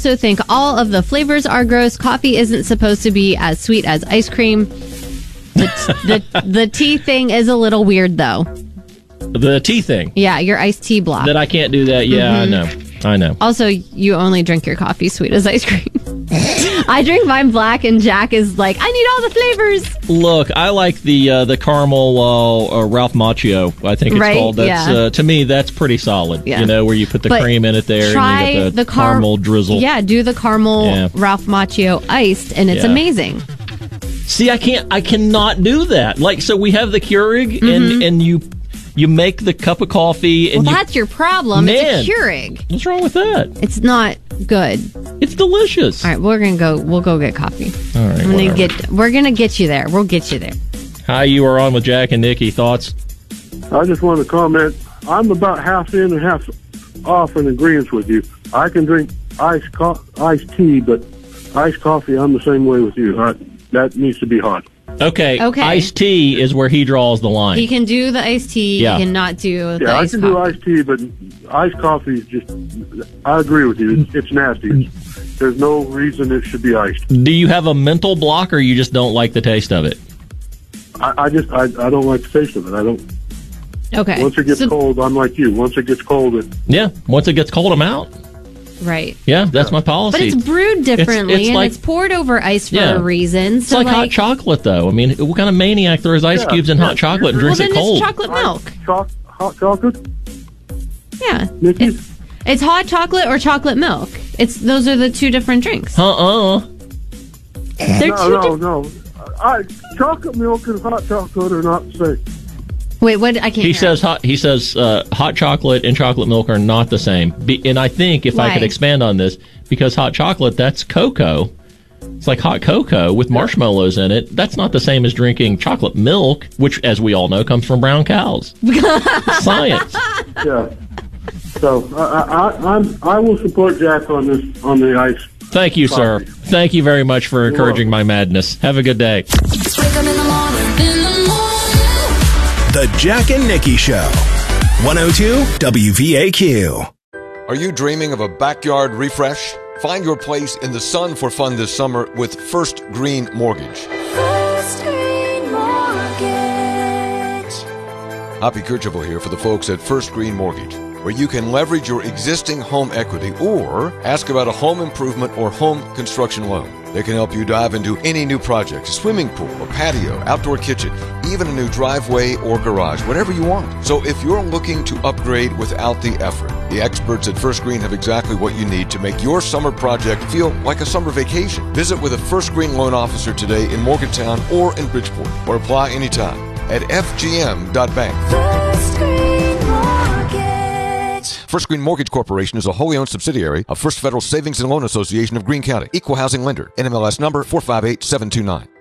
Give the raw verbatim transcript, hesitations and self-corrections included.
also think all of the flavors are gross. Coffee isn't supposed to be as sweet as ice cream. The, the, the tea thing is a little weird, though. The tea thing? Yeah, your iced tea block. That I can't do that? Yeah, mm-hmm. I know. I know. Also, you only drink your coffee sweet as ice cream. I drink mine black, and Jack is like, I need all the flavors. Look, I like the uh, the caramel uh, uh, Ralph Macchio, I think it's right? called. That's, yeah. uh, to me, that's pretty solid. Yeah. You know, where you put the but cream in it there try and you get the, the car- caramel drizzle. Yeah, do the caramel yeah. Ralph Macchio iced, and it's yeah. amazing. See, I can't, I cannot do that. Like, so we have the Keurig, mm-hmm. and, and you... You make the cup of coffee, and well, you, that's your problem. Man, it's a Keurig. What's wrong with that? It's not good. It's delicious. All right, we're gonna go. We'll go get coffee. All right, I'm gonna get. We're gonna get you there. We'll get you there. Hi, you are on with Jack and Nikki. Thoughts? I just want to comment. I'm about half in and half off in agreement with you. I can drink iced co- iced tea, but iced coffee, I'm the same way with you. I, that needs to be hot. Okay. Okay. Iced tea is where he draws the line. He can do the iced tea. Yeah. He cannot do the yeah, iced I can coffee. do iced tea, but iced coffee is just, I agree with you. It's, it's nasty. It's, there's no reason it should be iced. Do you have a mental block, or you just don't like the taste of it? I, I just, I, I don't like the taste of it. I don't. Okay. Once it gets so, cold, I'm like you. Once it gets cold, it... Yeah. Once it gets cold, I'm out. Right. Yeah, that's my policy. But it's brewed differently, it's, it's and like, it's poured over ice for yeah. a reason. It's so like, like hot chocolate, though. I mean, what kind of maniac throws ice yeah, cubes in yeah. hot chocolate and well, drinks then it cold? It's chocolate milk. Cho- hot chocolate? Yeah. Nikki? It's, it's hot chocolate or chocolate milk. It's Those are the two different drinks. Uh-uh. They're no, two no, di- no. I, chocolate milk and hot chocolate are not the same. Wait, what? I can't He hear. says hot. He says uh, hot chocolate and chocolate milk are not the same. Be, and I think if Why? I could expand on this, because hot chocolate, that's cocoa. It's like hot cocoa with marshmallows in it. That's not the same as drinking chocolate milk, which, as we all know, comes from brown cows. Science. Yeah. So I, I, I'm, I will support Jack on this on the ice. Thank you, sir. Thank you very much for encouraging my madness. Have a good day. The Jack and Nikki Show. one oh two W V A Q. Are you dreaming of a backyard refresh? Find your place in the sun for fun this summer with First Green Mortgage. First Green Mortgage. Hoppy Kercheval here for the folks at First Green Mortgage, where you can leverage your existing home equity or ask about a home improvement or home construction loan. They can help you dive into any new project, a swimming pool, a patio, outdoor kitchen, even a new driveway or garage, whatever you want. So if you're looking to upgrade without the effort, the experts at First Green have exactly what you need to make your summer project feel like a summer vacation. Visit with a First Green loan officer today in Morgantown or in Bridgeport, or apply anytime at f g m dot bank. First Green Mortgage. First Green Mortgage Corporation is a wholly owned subsidiary of First Federal Savings and Loan Association of Greene County. Equal housing lender. N M L S number four five eight seven two nine.